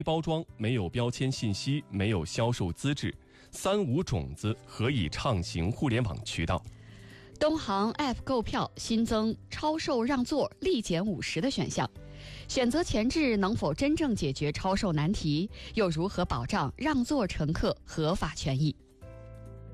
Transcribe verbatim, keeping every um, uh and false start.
包装，没有标签信息，没有销售资质，三无种子何以畅行互联网渠道？ 东航 App 购票新增超售让座立减五十的选项，选择前置能否真正解决超售难题？又如何保障让座乘客合法权益？